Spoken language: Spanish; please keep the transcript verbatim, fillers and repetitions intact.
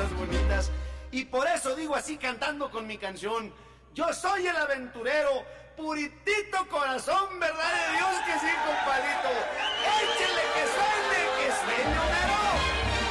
palabras bonitas. Y por eso digo así cantando con mi canción: yo soy el aventurero, puritito corazón, verdad de Dios que sí, compadrito.